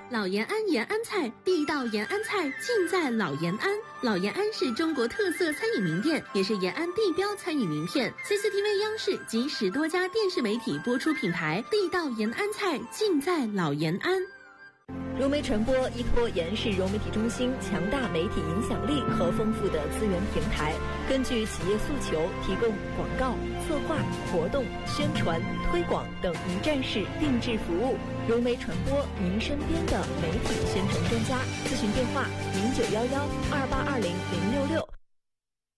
老延安延安菜，地道延安菜尽在老延安。老延安是中国特色餐饮名店，也是延安地标餐饮名片。CCTV 央视及10多家电视媒体播出品牌，地道延安菜尽在老延安。 融媒传播依托延安市融媒体中心强大媒体影响力和丰富的资源平台，根据企业诉求提供广告、策划、活动、宣传、推广等一站式定制服务。融媒传播，您身边的媒体宣传专家。咨询电话：091128200066。